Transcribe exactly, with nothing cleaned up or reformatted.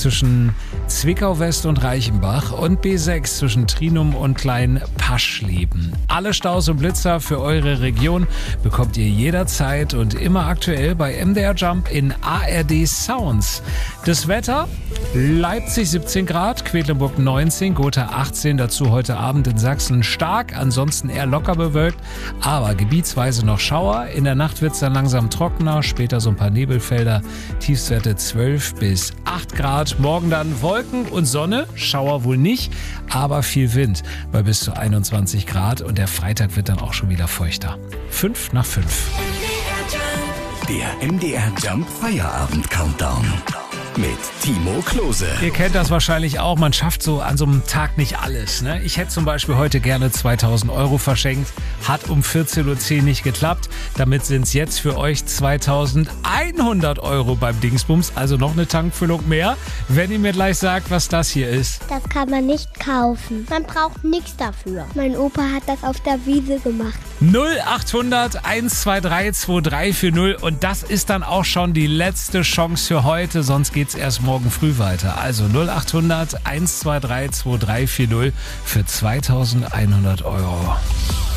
zwischen Zwickau West und Reichenbach und B sechs zwischen Trinum und Klein-Paschleben. Alle Staus und Blitzer für eure Region bekommt ihr jederzeit und immer aktuell bei M D R Jump in A R D Sounds. Das Wetter: Leipzig siebzehn Grad, Quedlinburg neunzehn, Gotha achtzehn, dazu heute Abend in Sachsen stark, ansonsten eher locker bewölkt, aber gebietsweise noch Schauer. In der Nacht wird es dann langsam trockener, später so ein paar Nebelfelder, Tiefstwerte zwölf bis acht Grad. Morgen dann Wolken und Sonne, Schauer wohl nicht, aber viel Wind bei bis zu einundzwanzig Grad und der Freitag wird dann auch schon wieder feuchter. fünf nach fünf. Der M D R Jump Feierabend Countdown mit Timo Klose. Ihr kennt das wahrscheinlich auch, man schafft so an so einem Tag nicht alles. Ne? Ich hätte zum Beispiel heute gerne zweitausend Euro verschenkt, hat um vierzehn Uhr zehn nicht geklappt. Damit sind es jetzt für euch zweitausendeinhundert Euro beim Dingsbums, also noch eine Tankfüllung mehr. Wenn ihr mir gleich sagt, was das hier ist. Das kann man nicht kaufen. Man braucht nichts dafür. Mein Opa hat das auf der Wiese gemacht. null achthundert eins zwei drei zwei drei vier null und das ist dann auch schon die letzte Chance für heute, sonst geht's erst morgen früh weiter. Also null achthundert eins zwei drei zwei drei vier null für zweitausendeinhundert Euro.